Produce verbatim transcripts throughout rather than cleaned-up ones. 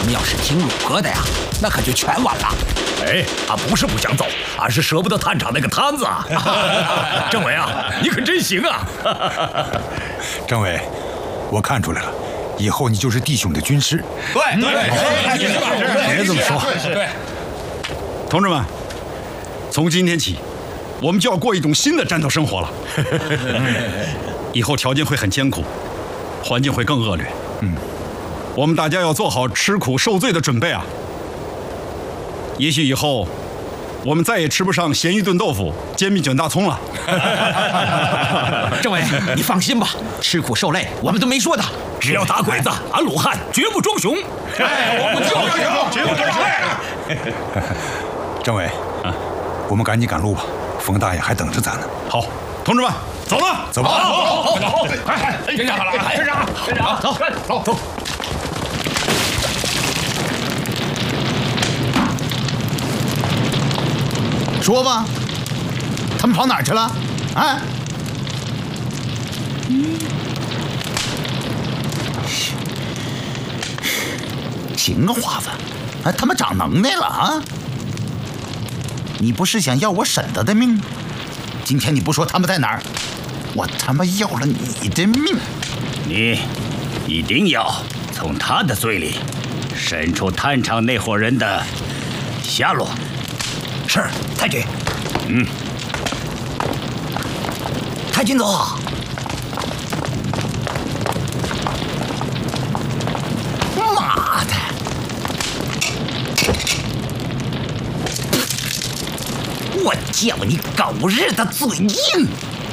们要是听鲁哥的呀，那可就全完了。 哎，俺不是不想走，俺是舍不得探长那个摊子啊。政委啊，你可真行啊！ 政委，我看出来了，以后你就是弟兄的军师。 对对，别这么说。 对， 同志们，从今天起，我们就要过一种新的战斗生活了。以后条件会很艰苦，环境会更恶劣。嗯，我们大家要做好吃苦受罪的准备啊！也许以后，我们再也吃不上咸鱼炖豆腐、煎饼卷大葱了。 政委，你放心吧，吃苦受累我们都没说的。 只要打鬼子，俺鲁汉绝不装熊。 哎，我们就是熊，绝不装熊。 政委，啊，我们赶紧赶路吧，冯大爷还等着咱呢。 好，同志们，走了， 走吧。 好，好，好，好，哎，队长好了，队长，队长，走，走，走。 说吧，他们跑哪儿去了？啊？嗯，行啊，华子，哎，他们长能耐了啊！你不是想要我婶子的命？今天你不说他们在哪儿，我他妈要了你的命！ 你一定要从他的嘴里审出探长那伙人的下落。 是，太君。 嗯。 太君总。妈的！我叫你狗日的嘴硬！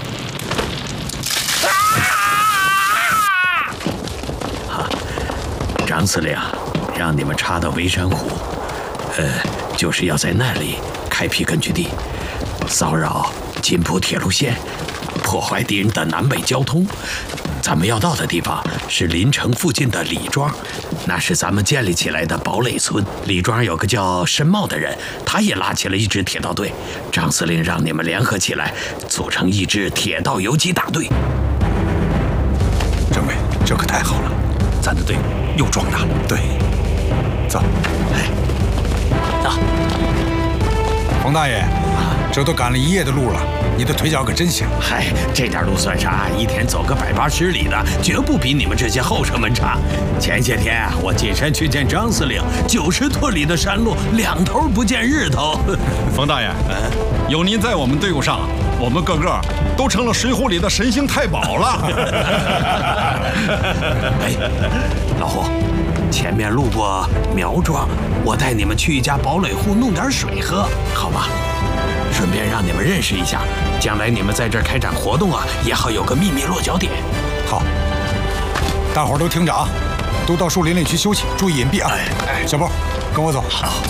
啊！张司令让你们插到微山湖，呃，就是要在那里开辟根据地，骚扰津浦铁路线，破坏敌人的南北交通。咱们要到的地方是临城附近的李庄，那是咱们建立起来的堡垒村。李庄有个叫申茂的人，他也拉起了一支铁道队。张司令让你们联合起来，组成一支铁道游击大队。 政委，这可太好了，咱的队伍又壮大了。对，走。 哎，走。 冯大爷，这都赶了一夜的路了，你的腿脚可真行。 嗨，这点路算啥？一天走个百八十里的，绝不比你们这些后生们差。前些天啊，我进山去见张司令，九十多里的山路，两头不见日头。 冯大爷，有您在我们队伍上，我们个个都成了《水浒》里的神行太保了。 哎，老胡，前面路过苗庄，我带你们去一家堡垒户弄点水喝，好吧？顺便让你们认识一下，将来你们在这儿开展活动啊，也好有个秘密落脚点。 好，大伙儿都听着啊，都到树林里去休息，注意隐蔽啊。哎，小波，跟我走。 好。